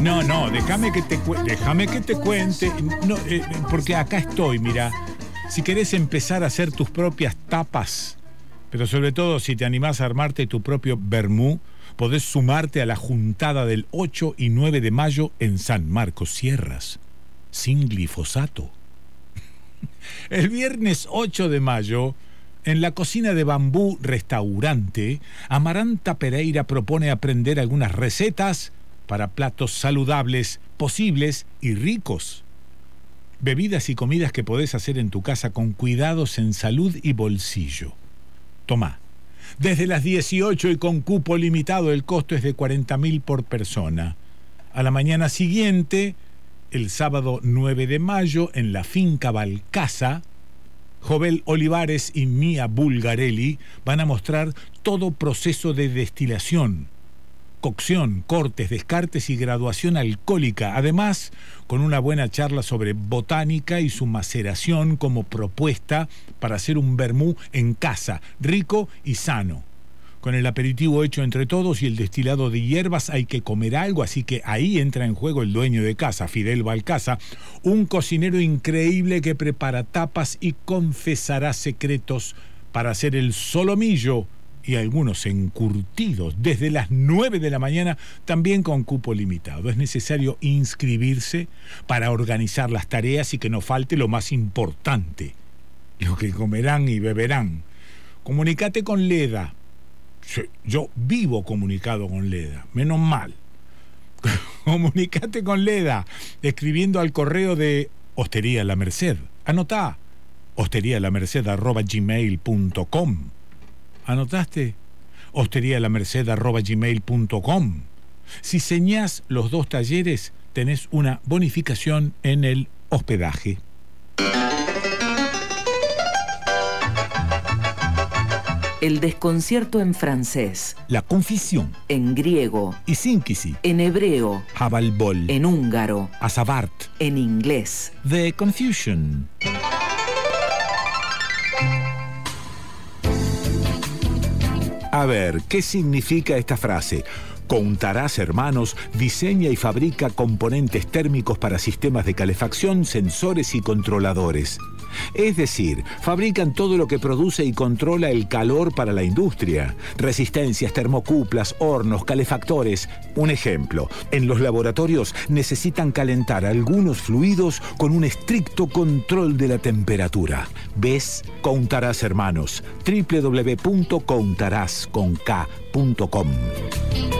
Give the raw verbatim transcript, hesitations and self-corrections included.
No, no, déjame que te, cu- déjame que te cuente. No, eh, porque acá estoy, mira. Si querés empezar a hacer tus propias tapas, pero sobre todo si te animás a armarte tu propio vermú, podés sumarte a la juntada del ocho y nueve de mayo en San Marcos Sierras, sin glifosato. El viernes ocho de mayo, en la cocina de Bambú Restaurante, Amaranta Pereira propone aprender algunas recetas para platos saludables, posibles y ricos. Bebidas y comidas que podés hacer en tu casa con cuidados en salud y bolsillo. Tomá. Desde las dieciocho y con cupo limitado, el costo es de cuarenta mil por persona. A la mañana siguiente, el sábado nueve de mayo, en la finca Balcaza, Jovel Olivares y Mía Bulgarelli van a mostrar todo proceso de destilación, cocción, cortes, descartes y graduación alcohólica, además con una buena charla sobre botánica y su maceración como propuesta para hacer un vermú en casa, rico y sano. Con el aperitivo hecho entre todos y el destilado de hierbas hay que comer algo, así que ahí entra en juego el dueño de casa, Fidel Balcaza, un cocinero increíble que prepara tapas y confesará secretos para hacer el solomillo y algunos encurtidos desde las nueve de la mañana, también con cupo limitado. Es necesario inscribirse para organizar las tareas y que no falte lo más importante, lo que comerán y beberán. Comunicate con Leda. Yo vivo comunicado con Leda, menos mal. Comunicate con Leda escribiendo al correo de Hostería La Merced. Anotá, hostería la merced arroba gmail punto com. ¿Anotaste? hostería la merced arroba gmail punto com. Si señás los dos talleres, tenés una bonificación en el hospedaje. El desconcierto en francés, La confusión, en griego, y sínkisi, en hebreo, Habalbol, en húngaro, Asabart, en inglés. The Confusion. A ver, ¿qué significa esta frase? Contarás Hermanos diseña y fabrica componentes térmicos para sistemas de calefacción, sensores y controladores. Es decir, fabrican todo lo que produce y controla el calor para la industria. Resistencias, termocuplas, hornos, calefactores. Un ejemplo, en los laboratorios necesitan calentar algunos fluidos con un estricto control de la temperatura. ¿Ves? Contarás Hermanos. doble u doble u doble u punto contarás punto com